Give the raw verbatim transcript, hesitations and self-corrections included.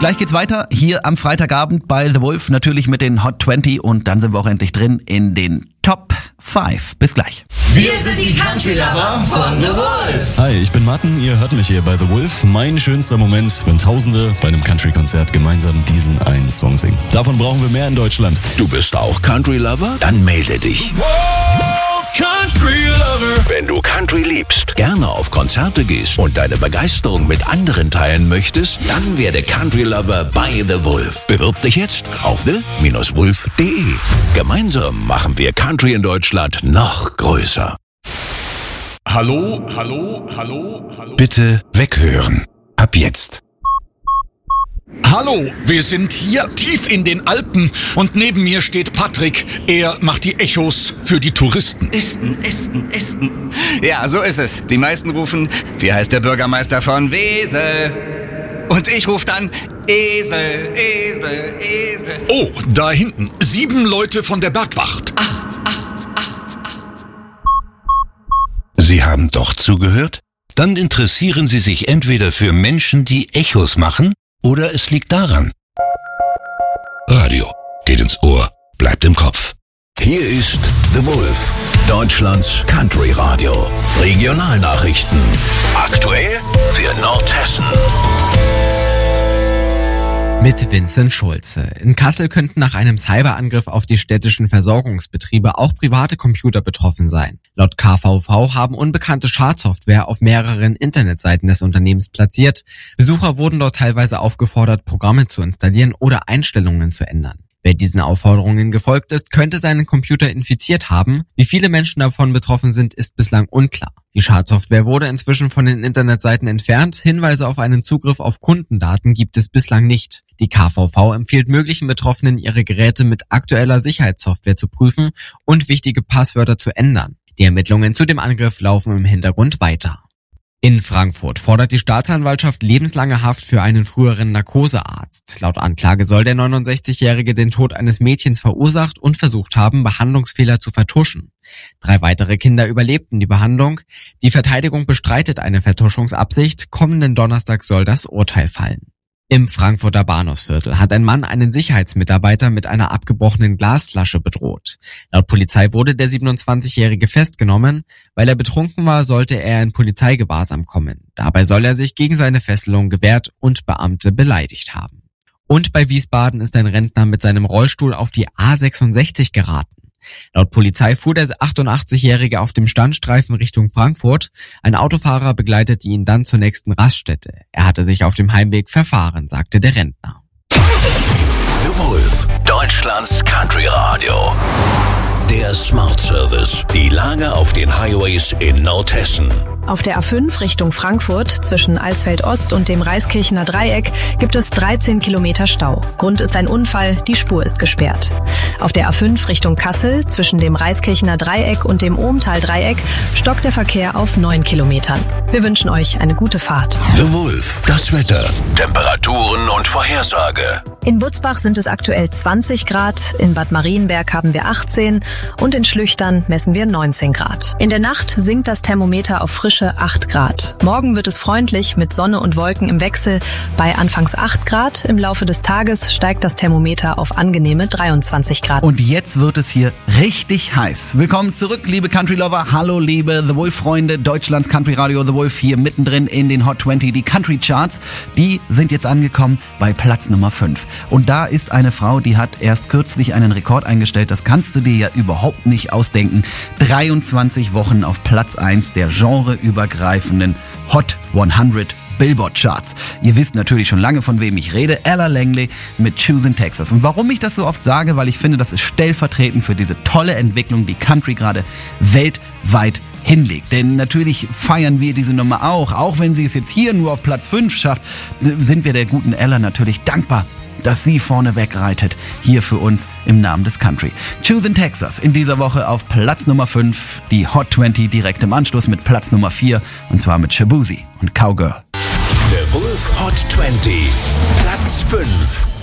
Gleich geht's weiter hier am Freitagabend bei The Wolf, natürlich mit den Hot zwanzig und dann sind wir auch endlich drin in den Top fünf. Bis gleich. Wir sind die Country Lover von The Wolf. Hi, ich bin Martin, ihr hört mich hier bei The Wolf. Mein schönster Moment, wenn Tausende bei einem Country-Konzert gemeinsam diesen einen Song singen. Davon brauchen wir mehr in Deutschland. Du bist auch Country Lover? Dann melde dich. Wolf Country Lover. Wenn du Country liebst, gerne auf Konzerte gehst und deine Begeisterung mit anderen teilen möchtest, dann werde Country Lover bei The Wolf. Bewirb dich jetzt auf the Bindestrich wolf punkt de. Gemeinsam machen wir Country in Deutschland noch größer. Hallo, hallo, hallo, hallo. Bitte weghören. Ab jetzt. Hallo, wir sind hier tief in den Alpen und neben mir steht Patrick. Er macht die Echos für die Touristen. Esten, Esten, Esten. Ja, so ist es. Die meisten rufen, wie heißt der Bürgermeister von Wesel? Und ich rufe dann, Esel, Esel, Esel. Oh, da hinten, sieben Leute von der Bergwacht. Acht, acht, acht, acht. Sie haben doch zugehört? Dann interessieren Sie sich entweder für Menschen, die Echos machen, oder es liegt daran. Radio geht ins Ohr, bleibt im Kopf. Hier ist The Wolf, Deutschlands Country Radio. Regionalnachrichten. Aktuell für Nordhessen. Mit Vincent Schulze. In Kassel könnten nach einem Cyberangriff auf die städtischen Versorgungsbetriebe auch private Computer betroffen sein. Laut K V V haben unbekannte Schadsoftware auf mehreren Internetseiten des Unternehmens platziert. Besucher wurden dort teilweise aufgefordert, Programme zu installieren oder Einstellungen zu ändern. Wer diesen Aufforderungen gefolgt ist, könnte seinen Computer infiziert haben. Wie viele Menschen davon betroffen sind, ist bislang unklar. Die Schadsoftware wurde inzwischen von den Internetseiten entfernt. Hinweise auf einen Zugriff auf Kundendaten gibt es bislang nicht. Die K V V empfiehlt möglichen Betroffenen, ihre Geräte mit aktueller Sicherheitssoftware zu prüfen und wichtige Passwörter zu ändern. Die Ermittlungen zu dem Angriff laufen im Hintergrund weiter. In Frankfurt fordert die Staatsanwaltschaft lebenslange Haft für einen früheren Narkosearzt. Laut Anklage soll der neunundsechzigjährige den Tod eines Mädchens verursacht und versucht haben, Behandlungsfehler zu vertuschen. Drei weitere Kinder überlebten die Behandlung. Die Verteidigung bestreitet eine Vertuschungsabsicht. Kommenden Donnerstag soll das Urteil fallen. Im Frankfurter Bahnhofsviertel hat ein Mann einen Sicherheitsmitarbeiter mit einer abgebrochenen Glasflasche bedroht. Laut Polizei wurde der siebenundzwanzigjährige festgenommen. Weil er betrunken war, sollte er in Polizeigewahrsam kommen. Dabei soll er sich gegen seine Fesselung gewehrt und Beamte beleidigt haben. Und bei Wiesbaden ist ein Rentner mit seinem Rollstuhl auf die A sechsundsechzig geraten. Laut Polizei fuhr der achtundachtzigjährige auf dem Standstreifen Richtung Frankfurt. Ein Autofahrer begleitete ihn dann zur nächsten Raststätte. Er hatte sich auf dem Heimweg verfahren, sagte der Rentner. The Wolf, Deutschlands Country Radio. Der Smart Service. Die Lage auf den Highways in Nordhessen. Auf der A fünf Richtung Frankfurt zwischen Alsfeld Ost und dem Reiskirchener Dreieck gibt es dreizehn Kilometer Stau. Grund ist ein Unfall, die Spur ist gesperrt. Auf der A fünf Richtung Kassel zwischen dem Reiskirchener Dreieck und dem Ohmtal-Dreieck stockt der Verkehr auf neun Kilometern. Wir wünschen euch eine gute Fahrt. The Wolf, das Wetter, Temperaturen und Vorhersage. In Butzbach sind es aktuell zwanzig Grad, in Bad Marienberg haben wir achtzehn und in Schlüchtern messen wir neunzehn Grad. In der Nacht sinkt das Thermometer auf frische acht Grad. Morgen wird es freundlich mit Sonne und Wolken im Wechsel bei anfangs acht Grad. Im Laufe des Tages steigt das Thermometer auf angenehme dreiundzwanzig Grad. Und jetzt wird es hier richtig heiß. Willkommen zurück, liebe Country Lover. Hallo, liebe The Wolf-Freunde. Deutschlands Country Radio The Wolf hier mittendrin in den Hot zwanzig. Die Country Charts, die sind jetzt angekommen bei Platz Nummer fünf. Und da ist eine Frau, die hat erst kürzlich einen Rekord eingestellt. Das kannst du dir ja überhaupt nicht ausdenken. dreiundzwanzig Wochen auf Platz eins der genreübergreifenden Hot hundert Billboard Charts. Ihr wisst natürlich schon lange, von wem ich rede. Ella Langley mit Choosing Texas. Und warum ich das so oft sage, weil ich finde, das ist stellvertretend für diese tolle Entwicklung, die Country gerade weltweit hinlegt. Denn natürlich feiern wir diese Nummer auch. Auch wenn sie es jetzt hier nur auf Platz fünf schafft, sind wir der guten Ella natürlich dankbar, dass sie vorne wegreitet, hier für uns im Namen des Country. Choosing Texas in dieser Woche auf Platz Nummer fünf, die Hot zwanzig direkt im Anschluss mit Platz Nummer vier, und zwar mit Shabuzi und Cowgirl. The Wolf Hot zwanzig, Platz fünf.